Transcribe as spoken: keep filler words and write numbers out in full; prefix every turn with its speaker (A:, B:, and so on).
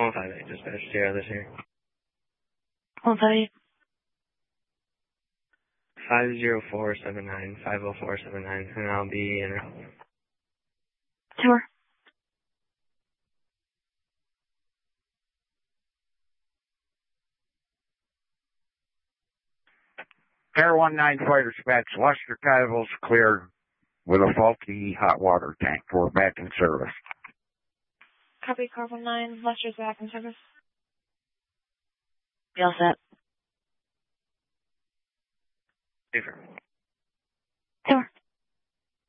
A: one five eight, dispatch, Sierra, this here.
B: one five eight.
A: five zero four seven nine, five zero four seven nine, and I'll be in route.
B: Sure.
C: Air one nine Fighter Dispatch, Lester Cavil's clear with a faulty hot water tank. We're back in service.
B: Copy, Car one nine, Lester's back in service. Be all set.
A: Different.
B: Sure.